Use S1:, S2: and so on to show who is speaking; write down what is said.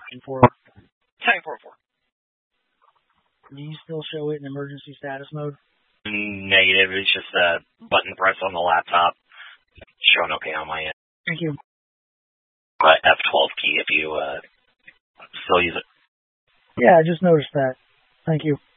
S1: 404.
S2: Tank 404.
S1: Do you still show it in emergency status mode?
S2: Negative. It's just a button press on the laptop. Showing okay on my end.
S1: Thank you.
S2: F12 key if you still use it.
S1: Yeah, I just noticed that. Thank you.